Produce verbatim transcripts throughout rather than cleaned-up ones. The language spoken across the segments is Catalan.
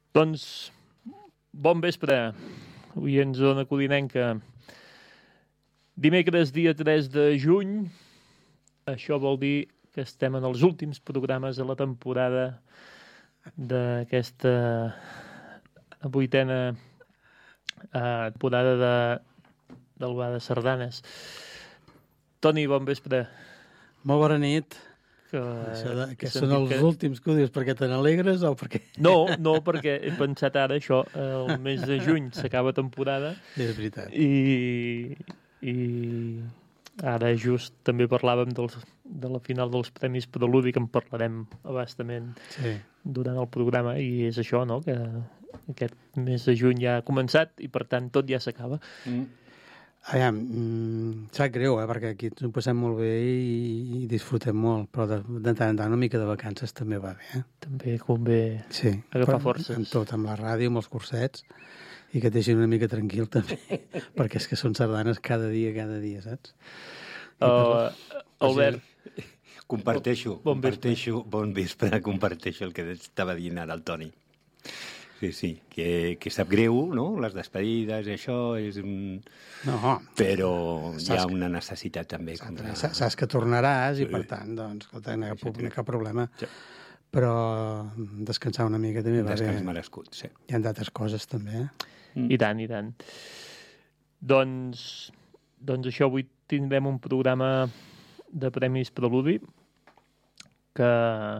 Doncs, bon vespre. Avui en Zona Codinenca. Dimecres, dia tres de juny. Això vol dir que estem en els últims programes de la temporada d'aquesta vuitena eh, temporada de, del Bar de Sardanes. Toni, bon vespre. Molt bona nit. Que, això de, que són els que... últims que ho dius perquè te n'alegres o perquè... No, no, perquè he pensat ara això, el mes de juny s'acaba temporada. És veritat. I, i ara just també parlàvem dels, de la final dels Premis Preludi, que en parlarem abastament sí. durant el programa, i és això, no?, que aquest mes de juny ja ha començat i per tant tot ja s'acaba. Mm. Aviam, mm, sap greu, eh, perquè aquí ens ho passem molt bé i, i disfrutem molt, però de, de tant en tant una mica de vacances també va bé. Eh? També convé sí, agafar però, forces. Amb tot, amb la ràdio, amb els cursets, i que et deixin una mica tranquil també, perquè és que són sardanes cada dia, cada dia, saps? Uh, per... Albert. Sí. Comparteixo, bon comparteixo, bon vespre, comparteixo el que estava dient ara el Toni. Sí, sí, que, que sap greu, no?, les despedides, això és un... No. Però hi ha una necessitat també. Contra... Saps que tornaràs i, per tant, doncs, escolta, no hi ha sí, cap problema. Sí. Però descansar una mica també va bé. Descans merescut, sí. Hi ha d'altres coses també, eh? Mm. I tant, i tant. Doncs, doncs això, avui tindrem un programa de Premis Preludi que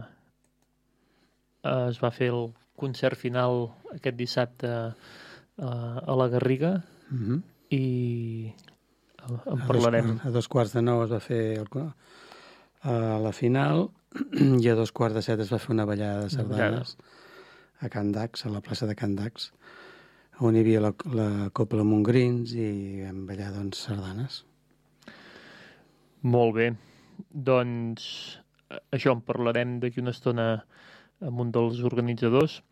es va fer el concert final aquest dissabte uh, a la Garriga mm-hmm. i en parlarem. A dos, a dos quarts de nou es va fer el, a la final i a dos quarts de set es va fer una ballada de sardanes a Can Dax, a la plaça de Can Dax, on hi havia la, la Copla Montgrins i vam ballar, doncs, sardanes. Molt bé. Doncs això en parlarem d'aquí una estona amb un dels organitzadors.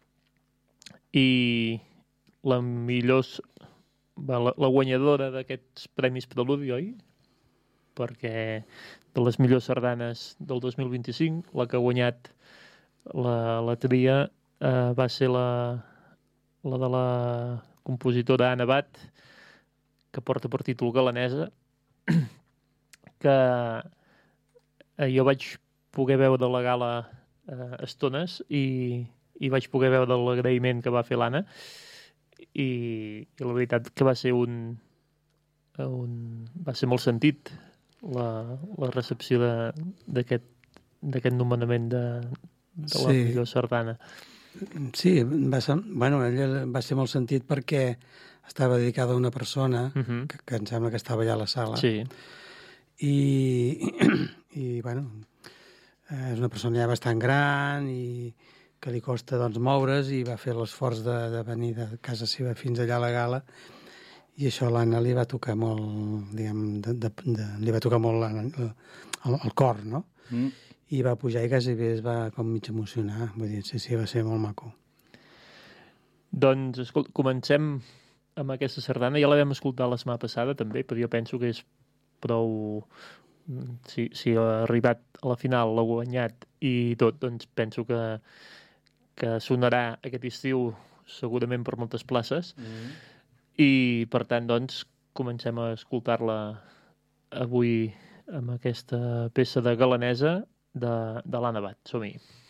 I la millor, la, la guanyadora d'aquests Premis Preludi, oi? Perquè de les millors sardanes del dos mil vint-i-cinc, la que ha guanyat la, la tria eh, va ser la, la de la compositora Anna Bat, que porta per títol Galanesa, que eh, jo vaig poder veure la gala eh, estones i i vaig poder veure l'agraïment que va fer l'Anna i, i la veritat que va ser un, un va ser molt sentit la, la recepció d'aquest d'aquest nomenament de, de la sí. millor sardana. Sí, va ser, bueno, ella va ser molt sentit perquè estava dedicada a una persona uh-huh. que, que em sembla que estava allà a la sala sí. i, i, i bueno, és una persona ja bastant gran i que li costa, doncs, moure's i va fer l'esforç de, de venir de casa seva fins allà a la gala i això a l'Anna li va tocar molt, diguem, de, de, de, li va tocar molt el, el, el cor, no? Mm. I va pujar i quasi bé es va com mig emocionar, vull dir, sí, sí, va ser molt maco. Doncs, escolta, comencem amb aquesta sardana, ja la vam escoltar la setmana passada també, però jo penso que és prou... Si, si ha arribat a la final, l'ha guanyat i tot, doncs penso que que sonarà aquest estiu segurament per moltes places mm. i per tant doncs comencem a escoltar-la avui amb aquesta peça de Galanesa de, de l'Anna Bat. Som-hi.